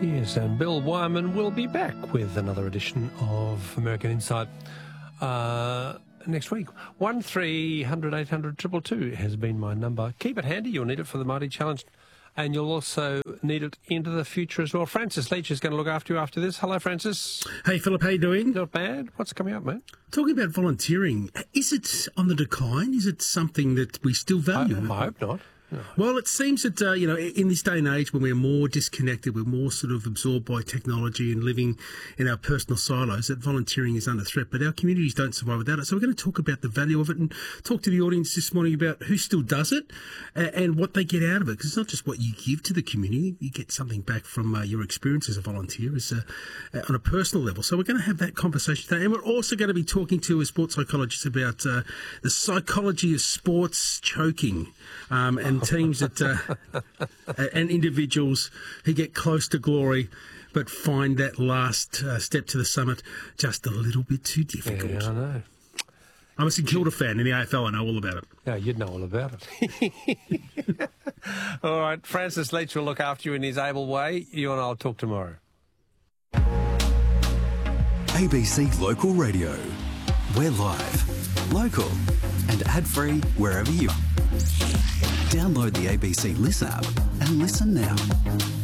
Yes, and Bill Wyman will be back with another edition of American Insight next week. 1300 800 222 has been my number. Keep it handy. You'll need it for the Mighty Challenge, and you'll also need it into the future as well. Francis Leach is going to look after you after this. Hello, Francis. Hey, Philip, how you doing? Not bad. What's coming up, mate? Talking about volunteering, is it on the decline? Is it something that we still value? I hope not. No. Well, it seems that, in this day and age when we're more disconnected, we're more sort of absorbed by technology and living in our personal silos, that volunteering is under threat. But our communities don't survive without it. So we're going to talk about the value of it and talk to the audience this morning about who still does it and what they get out of it. Because it's not just what you give to the community. You get something back from your experience as a volunteer on a personal level. So we're going to have that conversation today. And we're also going to be talking to a sports psychologist about the psychology of sports choking and teams that and individuals who get close to glory but find that last step to the summit just a little bit too difficult. Yeah, I know. I'm a St Kilda fan in the AFL. I know all about it. Yeah, you'd know all about it. All right, Francis Leach will look after you in his able way. You and I'll talk tomorrow. ABC Local Radio. We're live, local and ad-free wherever you are. Download the ABC Listen app and listen now.